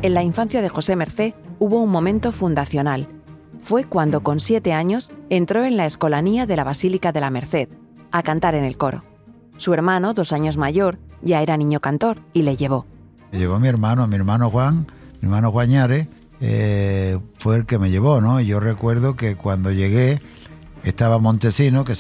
En la infancia de José Mercé hubo un momento fundacional. Fue cuando con 7 años entró en la escolanía de la Basílica de la Merced, a cantar en el coro. Su hermano, 2 años mayor, ya era niño cantor y le llevó. Me llevó mi hermano Juan, mi hermano Juañares, fue el que me llevó, ¿no? Yo recuerdo que cuando llegué estaba Montesino, que